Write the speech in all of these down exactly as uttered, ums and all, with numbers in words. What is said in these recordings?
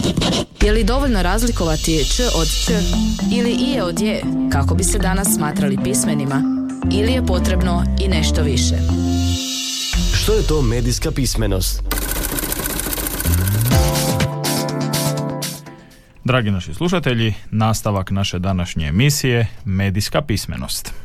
Je li dovoljno razlikovati č od č ili ije od je kako bi se danas smatrali pismenima, ili je potrebno i nešto više? Što je to medijska pismenost? Dragi naši slušatelji, nastavak naše današnje emisije Medijska pismenost.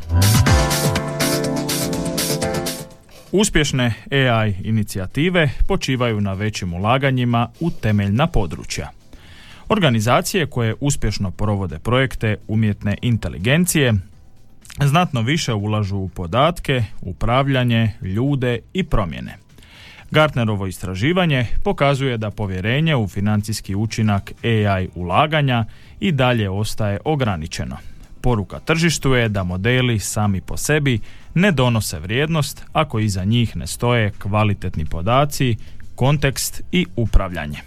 Uspješne A I inicijative počivaju na većim ulaganjima u temeljna područja. Organizacije koje uspješno provode projekte umjetne inteligencije znatno više ulažu u podatke, upravljanje, ljude i promjene. Gartnerovo istraživanje pokazuje da povjerenje u financijski učinak A I ulaganja i dalje ostaje ograničeno. Poruka tržištu je da modeli sami po sebi ne donose vrijednost ako iza njih ne stoje kvalitetni podaci, kontekst i upravljanje.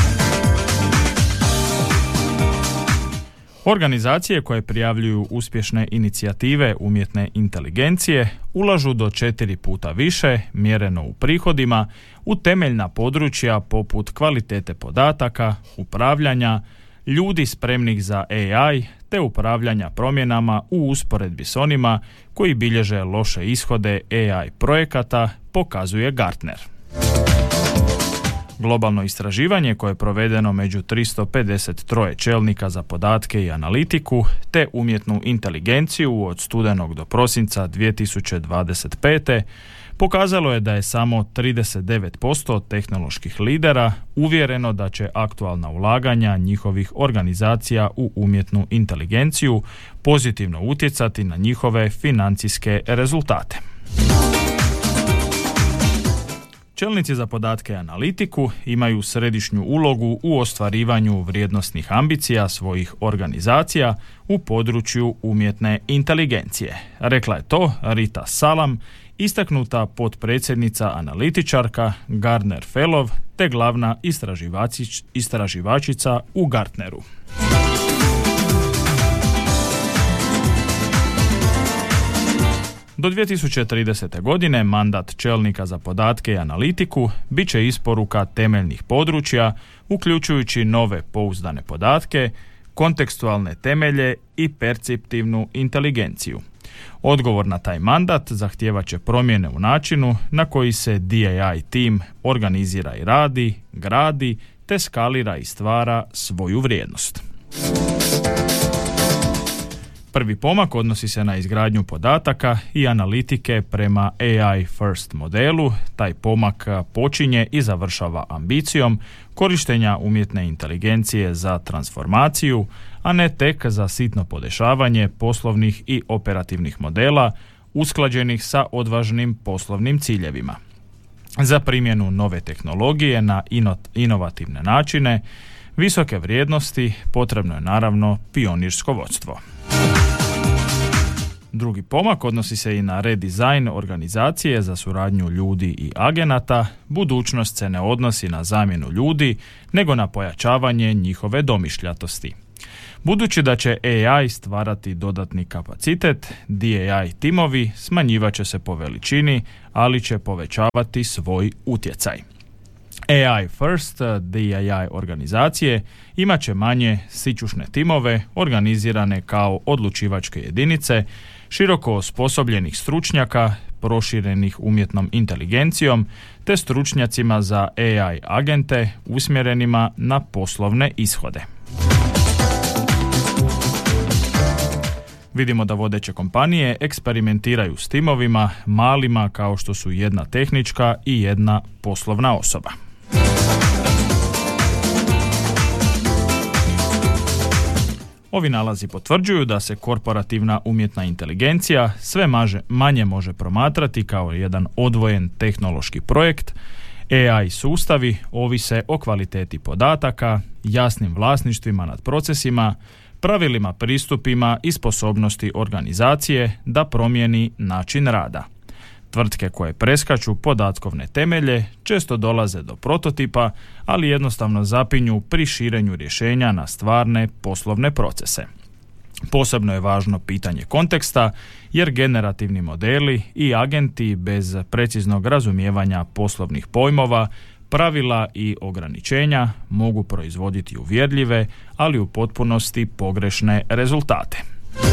Organizacije koje prijavljuju uspješne inicijative umjetne inteligencije ulažu do četiri puta više, mjereno u prihodima, u temeljna područja poput kvalitete podataka, upravljanja, ljudi spremnih za A I te upravljanja promjenama u usporedbi s onima koji bilježe loše ishode A I projekata, pokazuje Gartner. Globalno istraživanje koje je provedeno među tristo pedeset tri čelnika za podatke i analitiku te umjetnu inteligenciju od studenog do prosinca dvije tisuće dvadeset pete pokazalo je da je samo trideset devet posto tehnoloških lidera uvjereno da će aktualna ulaganja njihovih organizacija u umjetnu inteligenciju pozitivno utjecati na njihove financijske rezultate. Čelnici za podatke i analitiku imaju središnju ulogu u ostvarivanju vrijednosnih ambicija svojih organizacija u području umjetne inteligencije. Rekla je to Rita Salam, istaknuta potpredsjednica analitičarka, Gartner Fellow te glavna istraživačić, istraživačica u Gartneru. Do dvije tisuće tridesete. godine mandat čelnika za podatke i analitiku bit će isporuka temeljnih područja, uključujući nove pouzdane podatke, kontekstualne temelje i perceptivnu inteligenciju. Odgovor na taj mandat zahtijevat će promjene u načinu na koji se D A I tim organizira i radi, gradi, te skalira i stvara svoju vrijednost. Prvi pomak odnosi se na izgradnju podataka i analitike prema A I first modelu. Taj pomak počinje i završava ambicijom korištenja umjetne inteligencije za transformaciju, a ne tek za sitno podešavanje poslovnih i operativnih modela usklađenih sa odvažnim poslovnim ciljevima. Za primjenu nove tehnologije na ino- inovativne načine, visoke vrijednosti, potrebno je naravno pionirsko vodstvo. Drugi pomak odnosi se i na redizajn organizacije za suradnju ljudi i agenata. Budućnost se ne odnosi na zamjenu ljudi, nego na pojačavanje njihove domišljatosti. Budući da će A I stvarati dodatni kapacitet, D A I timovi smanjivat će se po veličini, ali će povećavati svoj utjecaj. A I first D A I organizacije imat će manje sićušne timove organizirane kao odlučivačke jedinice, široko osposobljenih stručnjaka, proširenih umjetnom inteligencijom, te stručnjacima za A I agente usmjerenima na poslovne ishode. Vidimo da vodeće kompanije eksperimentiraju s timovima malima kao što su jedna tehnička i jedna poslovna osoba. Ovi nalazi potvrđuju da se korporativna umjetna inteligencija sve maže, manje može promatrati kao jedan odvojen tehnološki projekt. A I sustavi ovise o kvaliteti podataka, jasnim vlasništvima nad procesima, pravilima, pristupima i sposobnosti organizacije da promijeni način rada. Tvrtke koje preskaču podatkovne temelje često dolaze do prototipa, ali jednostavno zapinju pri širenju rješenja na stvarne poslovne procese. Posebno je važno pitanje konteksta, jer generativni modeli i agenti bez preciznog razumijevanja poslovnih pojmova Pravila i ograničenja mogu proizvoditi uvjerljive, ali u potpunosti pogrešne rezultate.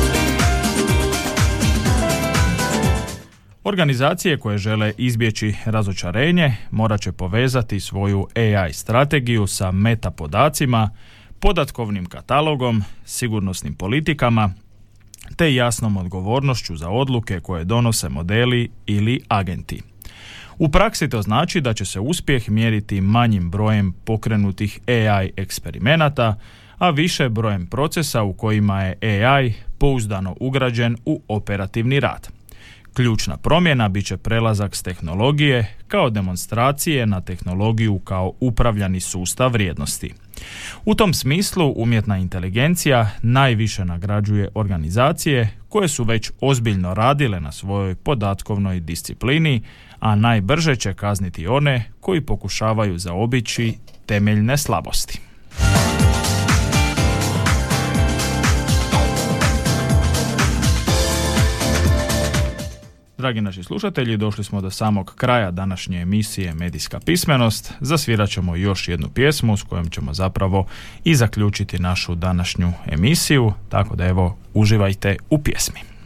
Organizacije koje žele izbjeći razočarenje morat će povezati svoju A I strategiju sa meta podacima, podatkovnim katalogom, sigurnosnim politikama te jasnom odgovornošću za odluke koje donose modeli ili agenti. U praksi to znači da će se uspjeh mjeriti manjim brojem pokrenutih A I eksperimenata, a više brojem procesa u kojima je A I pouzdano ugrađen u operativni rad. Ključna promjena bit će prelazak s tehnologije kao demonstracije na tehnologiju kao upravljani sustav vrijednosti. U tom smislu umjetna inteligencija najviše nagrađuje organizacije koje su već ozbiljno radile na svojoj podatkovnoj disciplini, a najbrže će kazniti one koji pokušavaju zaobići temeljne slabosti. Dragi naši slušatelji, došli smo do samog kraja današnje emisije Medijska pismenost. Zasvirat ćemo još jednu pjesmu s kojom ćemo zapravo i zaključiti našu današnju emisiju, tako da evo, uživajte u pjesmi.